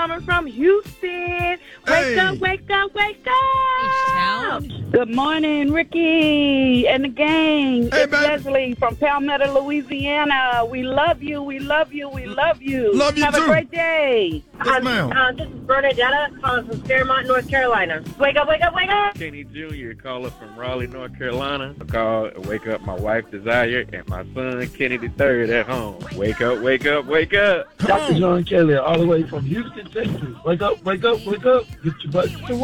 coming from Houston. Wake up, wake up, wake up. Good morning, Ricky and the gang. Hey, it's Leslie from Palmetto, Louisiana. We love you, we love you, we love you. Love you Have too. a great day. Yes, ma'am. This is Bernadetta calling from Fairmont, North Carolina. Wake up, wake up, wake up. Kenny Jr. calling from Raleigh, North Carolina. I call wake up my wife Desire and my son Kenny III at home. Wake up, wake up, wake up. Dr. John Kelly all the way from Houston, Texas. Wake up, wake up, wake up. Get your butt to work.